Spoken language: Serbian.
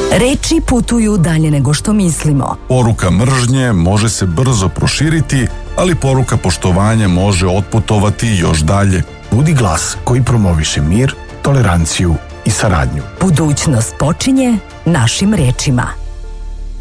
Reči putuju dalje nego što mislimo. Poruka mržnje može se brzo proširiti, ali poruka poštovanja može otputovati još dalje. Budi glas koji promoviše mir, toleranciju i saradnju. Budućnost počinje našim rečima.